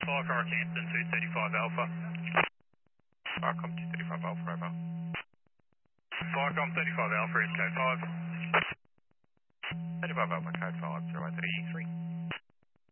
Flycar Campton 235 Alpha. Farcom 235 Alpha, over. Flycom 35 Alpha is code 5. 35 Alpha, code 5, 083.